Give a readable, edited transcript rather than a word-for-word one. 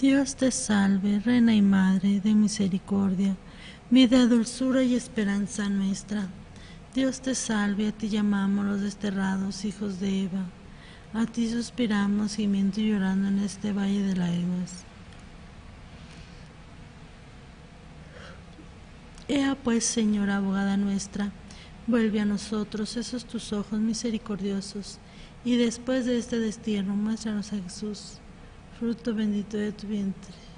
Dios te salve, Reina y Madre de misericordia, vida, dulzura y esperanza nuestra. Dios te salve, a ti llamamos los desterrados hijos de Eva. A ti suspiramos, gimiendo y llorando en este valle de lágrimas. Ea pues, Señora, abogada nuestra, vuelve a nosotros esos tus ojos misericordiosos, y después de este destierro muéstranos a Jesús, fruto bendito de tu vientre.